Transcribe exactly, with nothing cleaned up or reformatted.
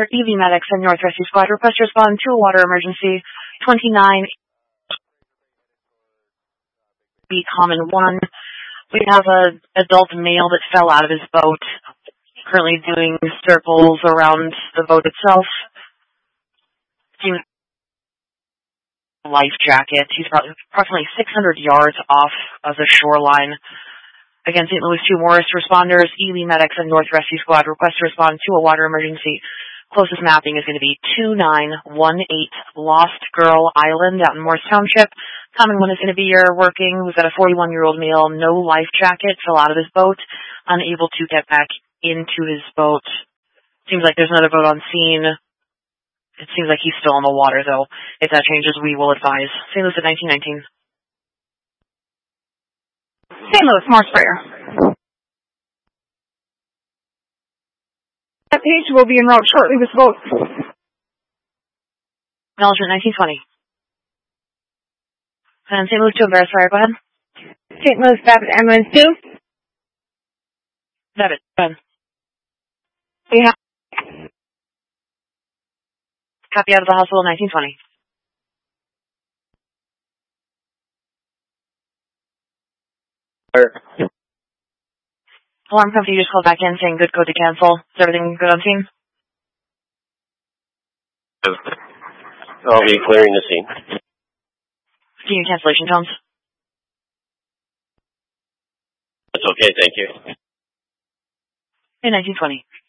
Alert, E V Medics and North Rescue Squad. Request to respond to a water emergency. twenty-nine B Common one. We have a adult male that fell out of his boat, currently doing circles around the boat itself. Seems life jacket. He's approximately six hundred yards off of the shoreline. Again, Saint Louis two Morris responders, E V Medics, and North Rescue Squad request to respond to a water emergency. Closest mapping is going to be two nine one eight Lost Girl Island out in Morris Township. Common one is going to be your working. We've got a forty-one-year-old male, no life jacket, fell out of his boat, unable to get back into his boat. Seems like there's another boat on scene. It seems like he's still in the water, though. If that changes, we will advise. Saint Louis at nineteen nineteen. Saint Louis, more sprayer. That page will be en route shortly with boat. Acknowledgement nineteen twenty. And Saint Louis to Embarrass Fire, go ahead. Saint Louis, Babbitt, Ambulance two. Babbitt, go ahead. We have. Copy out of the hospital, nineteen twenty. Alarm company just called back in saying good code to cancel. Is everything good on scene? I'll be clearing the scene. Continue cancellation tones. That's okay, thank you. In nineteen twenty.